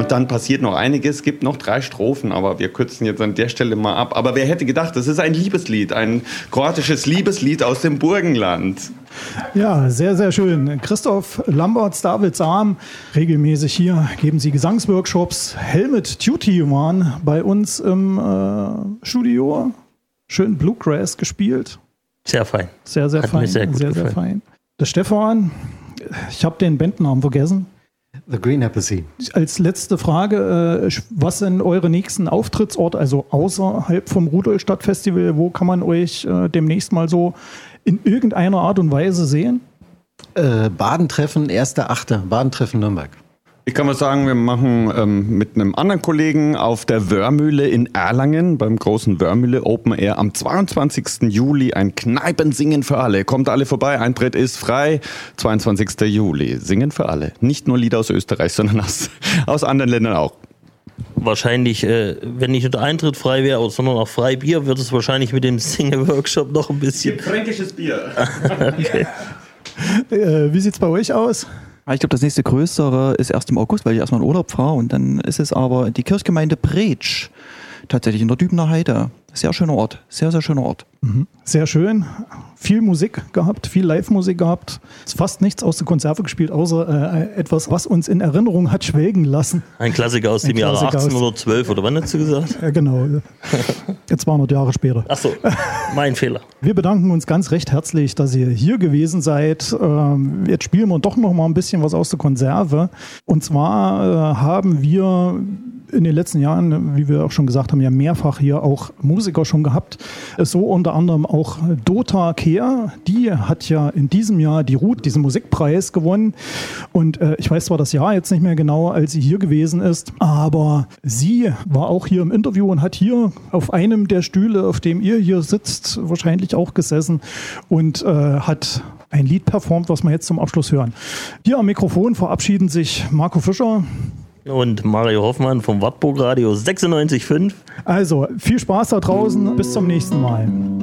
Und dann passiert noch einiges, es gibt noch 3 Strophen, aber wir kürzen jetzt an der Stelle mal ab. Aber wer hätte gedacht, das ist ein Liebeslied, ein kroatisches Liebeslied aus dem Burgenland. Ja, sehr, sehr schön. Christoph Lamberts, David Sam, regelmäßig hier geben Sie Gesangsworkshops. Helmut Tutti waren bei uns im Studio. Schön Bluegrass gespielt. Sehr fein. Sehr, sehr fein. Sehr, sehr fein. Der Stefan, ich habe den Bandnamen vergessen. The Green Apple Sea. Als letzte Frage, was sind eure nächsten Auftrittsorte, also außerhalb vom Rudolstadt-Festival, wo kann man euch demnächst mal so in irgendeiner Art und Weise sehen? Badentreffen, 1.8. Badentreffen Nürnberg. Ich kann mal sagen, wir machen mit einem anderen Kollegen auf der Wörmühle in Erlangen, beim großen Wörmühle Open Air, am 22. Juli ein Kneipensingen für alle. Kommt alle vorbei, Eintritt ist frei. 22. Juli, Singen für alle. Nicht nur Lieder aus Österreich, sondern aus anderen Ländern auch. Wahrscheinlich, wenn nicht nur der Eintritt frei wäre, sondern auch Freibier, wird es wahrscheinlich mit dem Singe-Workshop noch ein bisschen... Fränkisches Bier. Okay. Wie sieht es bei euch aus? Ich glaube, das nächste größere ist erst im August, weil ich erstmal in Urlaub fahre. Und dann ist es aber die Kirchgemeinde Bretsch, tatsächlich in der Dübener Heide. Sehr schöner Ort, sehr, sehr schöner Ort. Sehr schön. Viel Musik gehabt, viel Live-Musik gehabt. Ist fast nichts aus der Konserve gespielt, außer etwas, was uns in Erinnerung hat schwelgen lassen. Ein Klassiker aus dem Jahre 1812, oder wann hast du gesagt? Ja, genau. 200 Jahre später. Ach so, mein Fehler. Wir bedanken uns ganz recht herzlich, dass ihr hier gewesen seid. Jetzt spielen wir doch noch mal ein bisschen was aus der Konserve. Und zwar haben wir in den letzten Jahren, wie wir auch schon gesagt haben, ja mehrfach hier auch Musiker schon gehabt. So unter anderem auch Dota Kehr. Die hat ja in diesem Jahr die Ruth, diesen Musikpreis gewonnen. Und ich weiß zwar das Jahr jetzt nicht mehr genau, als sie hier gewesen ist, aber sie war auch hier im Interview und hat hier auf einem der Stühle, auf dem ihr hier sitzt, wahrscheinlich auch gesessen und hat ein Lied performt, was wir jetzt zum Abschluss hören. Hier am Mikrofon verabschieden sich Marco Fischer und Mario Hoffmann vom Wartburg Radio 96.5. Also, viel Spaß da draußen. Bis zum nächsten Mal.